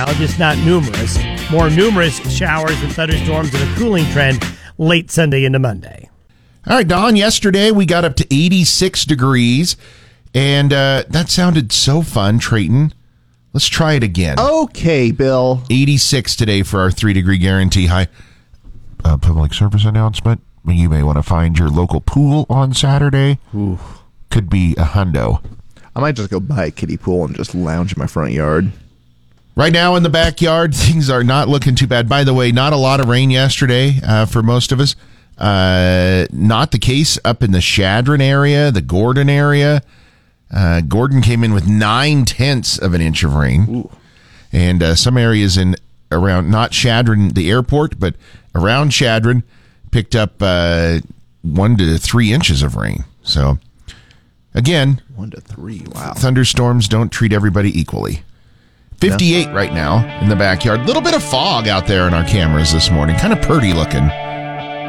while, just not numerous. More numerous showers and thunderstorms and a cooling trend late Sunday into Monday. All right, Don, yesterday we got up to 86 degrees, and that sounded so fun, Trayton. Let's try it again. Okay, Bill. 86 today for our 3-degree guarantee high. Public service announcement. You may want to find your local pool on Saturday. Ooh. Could be a hundo. I might just go buy a kiddie pool and just lounge in my front yard. Right now in the backyard, things are not looking too bad. By the way, not a lot of rain yesterday for most of us. Not the case up in the Chadron area, the Gordon area. Gordon came in with 0.9 of an inch of rain. Ooh. And some areas in around, not Chadron, the airport, but around Chadron picked up 1 to 3 inches of rain. So, again, 1 to 3, wow. Thunderstorms don't treat everybody equally. 58 right now in the backyard. A little bit of fog out there in our cameras this morning. Kind of purty looking.